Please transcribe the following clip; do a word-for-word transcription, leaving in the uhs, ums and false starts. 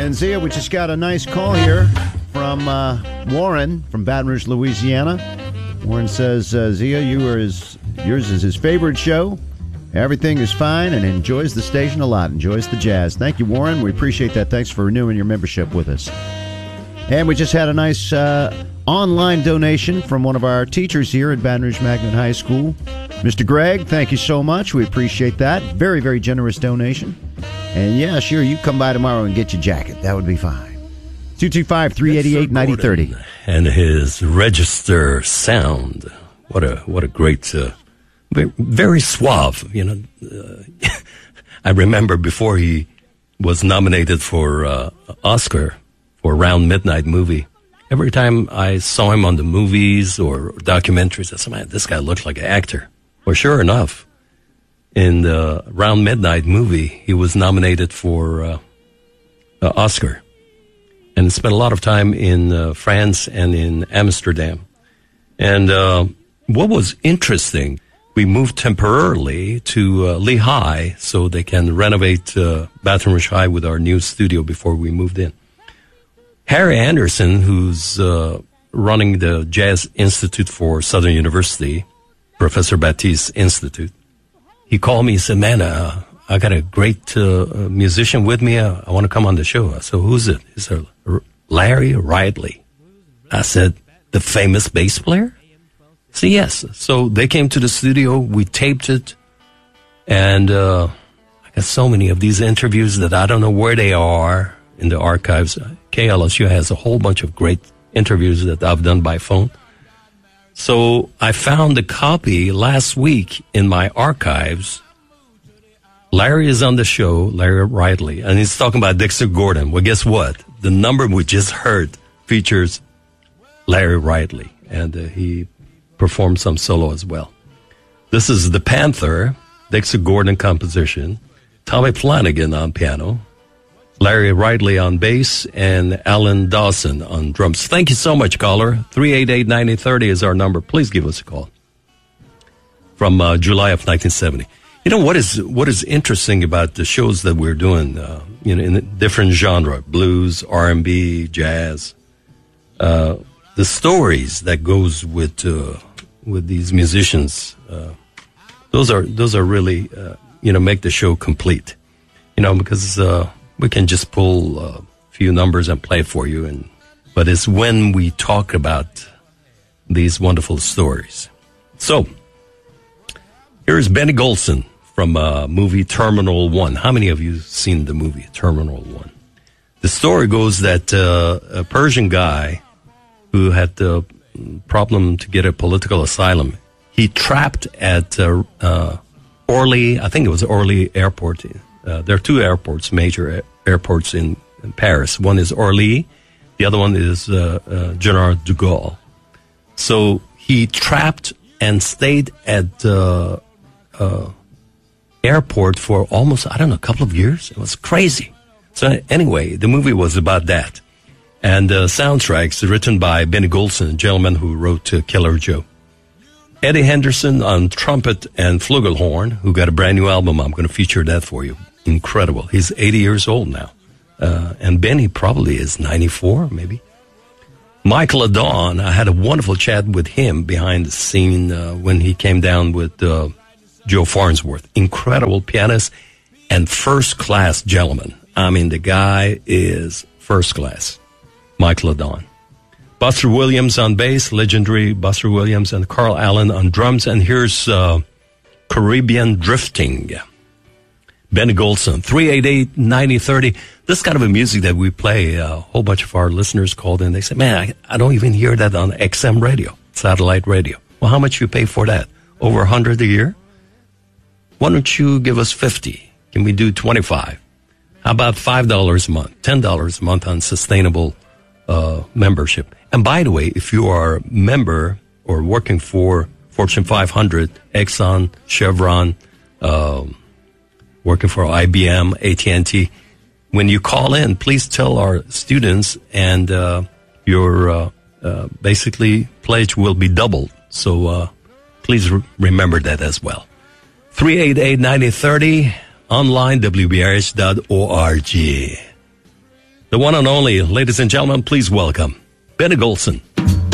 And Zia, we just got a nice call here from uh, Warren from Baton Rouge, Louisiana. Warren says, uh, Zia, you are his, yours is his favorite show. Everything is fine and enjoys the station a lot. Enjoys the jazz. Thank you, Warren. We appreciate that. Thanks for renewing your membership with us. And we just had a nice uh, online donation from one of our teachers here at Baton Rouge Magnet High School. Mister Greg, thank you so much. We appreciate that. Very, very generous donation. And yeah, sure, you come by tomorrow and get your jacket. That would be fine. two two five, three eight eight, nine zero three zero. And his register sound. What a what a great, uh, very suave. You know, uh, I remember before he was nominated for uh, Oscar for Around Midnight movie. Every time I saw him on the movies or documentaries, I said, man, this guy looked like an actor. Well, sure enough, in the Round Midnight movie, he was nominated for uh, uh, Oscar. And spent a lot of time in uh, France and in Amsterdam. And uh, what was interesting, we moved temporarily to uh, Lehigh so they can renovate uh, Baton Rouge High with our new studio before we moved in. Harry Anderson, who's uh, running the Jazz Institute for Southern University, Professor Baptiste Institute, he called me and said, man, uh, I got a great uh, musician with me. Uh, I want to come on the show. I said, who's it? He said, Larry Ridley. I said, the famous bass player? He said, yes. So they came to the studio. We taped it. And uh, I got so many of these interviews that I don't know where they are in the archives. K L S U has a whole bunch of great interviews that I've done by phone. So I found a copy last week in my archives. Larry is on the show, Larry Ridley, and he's talking about Dexter Gordon. Well, guess what? The number we just heard features Larry Ridley, and uh, he performed some solo as well. This is The Panther, Dexter Gordon composition, Tommy Flanagan on piano, Larry Ridley on bass, and Alan Dawson on drums. Thank you so much, caller. three eight eight, nine zero three zero is our number. Please give us a call. From uh, July of nineteen seventy. You know, what is what is interesting about the shows that we're doing, uh, you know, in a different genre, blues, R and B, jazz, uh, the stories that goes with uh, with these musicians, uh, those are those are really, uh, you know, make the show complete. You know, because uh, we can just pull a few numbers and play for you, and but it's when we talk about these wonderful stories. So here's Benny Golson from uh, movie Terminal One. How many of you seen the movie Terminal One? The story goes that uh, a Persian guy who had the problem to get a political asylum, he trapped at uh, uh, Orly, I think it was Orly Airport. Uh, there are two airports, major a- airports in, in Paris. One is Orly, the other one is uh, uh, General de Gaulle. So he trapped and stayed at uh, uh, airport for almost, I don't know, a couple of years. It was crazy. So anyway, the movie was about that. And uh, soundtracks written by Benny Golson, a gentleman who wrote uh, Killer Joe. Eddie Henderson on trumpet and flugelhorn, who got a brand new album. I'm going to feature that for you. Incredible. He's eighty years old now. Uh, and Benny probably is ninety-four, maybe. Michael Adon, I had a wonderful chat with him behind the scene uh, when he came down with uh, Joe Farnsworth. Incredible pianist and first-class gentleman. I mean, the guy is first class. Michael Adon. Buster Williams on bass, legendary Buster Williams, and Carl Allen on drums. And here's uh, Caribbean Drifting. Benny Golson, three eight eight, nine zero three zero. This kind of a music that we play, a whole bunch of our listeners called in. They say, man, I, I don't even hear that on X M radio, satellite radio. Well, how much you pay for that? Over one hundred a year? Why don't you give us fifty? Can we do twenty-five? How about five dollars a month, ten dollars a month on sustainable uh, membership? And by the way, if you are a member or working for Fortune five hundred, Exxon, Chevron, um, working for I B M, A T and T, when you call in, please tell our students, and uh, your uh, uh, basically pledge will be doubled. So uh, please re- remember that as well. three eight eight, nine zero three zero, online, W B R H dot org. the one and only, ladies and gentlemen, please welcome Benny Golson.